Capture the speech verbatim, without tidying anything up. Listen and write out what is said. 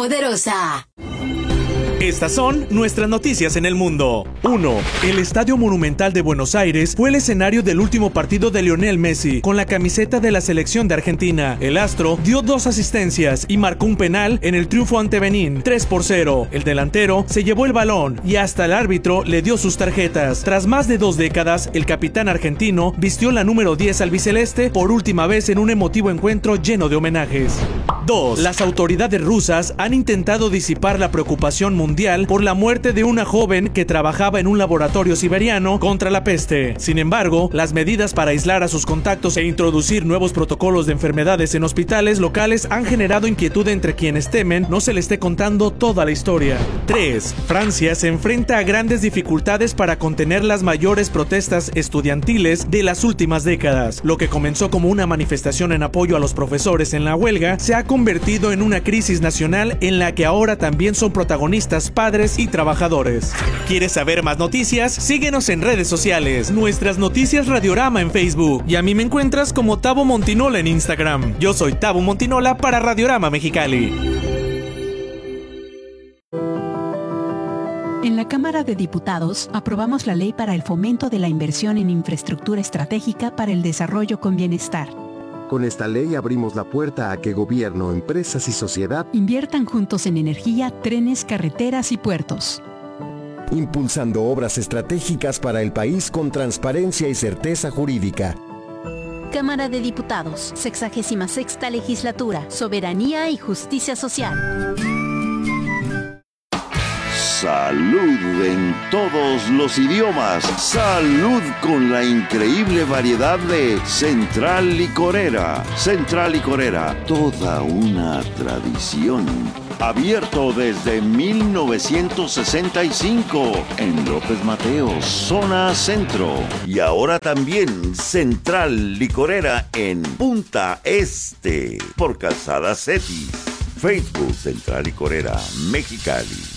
poderosa. Estas son nuestras noticias en el mundo. uno. El Estadio Monumental de Buenos Aires fue el escenario del último partido de Lionel Messi con la camiseta de la selección de Argentina. El astro dio dos asistencias y marcó un penal en el triunfo ante Benín, tres por cero. El delantero se llevó el balón y hasta el árbitro le dio sus tarjetas. Tras más de dos décadas, el capitán argentino vistió la número diez albiceleste por última vez en un emotivo encuentro lleno de homenajes. dos. Las autoridades rusas han intentado disipar la preocupación mundial por la muerte de una joven que trabajaba en un laboratorio siberiano contra la peste. Sin embargo, las medidas para aislar a sus contactos e introducir nuevos protocolos de enfermedades en hospitales locales han generado inquietud entre quienes temen no se le esté contando toda la historia. tres. Francia se enfrenta a grandes dificultades para contener las mayores protestas estudiantiles de las últimas décadas. Lo que comenzó como una manifestación en apoyo a los profesores en la huelga se ha convertido en una crisis nacional en la que ahora también son protagonistas padres y trabajadores. ¿Quieres saber más noticias? Síguenos en redes sociales. Nuestras Noticias Radiorama en Facebook. Y a mí me encuentras como Tabo Montinola en Instagram. Yo soy Tabo Montinola para Radiorama Mexicali. En la Cámara de Diputados aprobamos la Ley para el Fomento de la Inversión en Infraestructura Estratégica para el Desarrollo con Bienestar. Con esta ley abrimos la puerta a que gobierno, empresas y sociedad inviertan juntos en energía, trenes, carreteras y puertos, impulsando obras estratégicas para el país con transparencia y certeza jurídica. Cámara de Diputados, sexagésima sexta Legislatura, Soberanía y Justicia Social. Salud en todos los idiomas. Salud con la increíble variedad de Central Licorera. Central Licorera, toda una tradición. Abierto desde mil novecientos sesenta y cinco en López Mateos, zona centro. Y ahora también Central Licorera en Punta Este, por Calzada Cetis. Facebook Central Licorera Mexicali.